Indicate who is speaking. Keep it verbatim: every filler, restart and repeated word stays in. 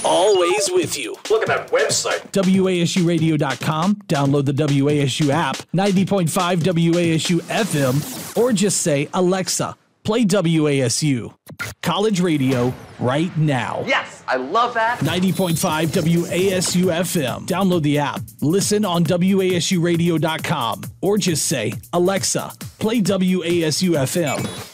Speaker 1: always with you.
Speaker 2: Look at that website.
Speaker 1: W A S U radio dot com. Download the W A S U app, ninety point five W A S U F M, or just say, Alexa, play W A S U. College radio right now.
Speaker 2: Yes, I love that.
Speaker 1: ninety point five W A S U F M. Download the app. Listen on W A S U radio dot com, or just say, Alexa, play W A S U F M.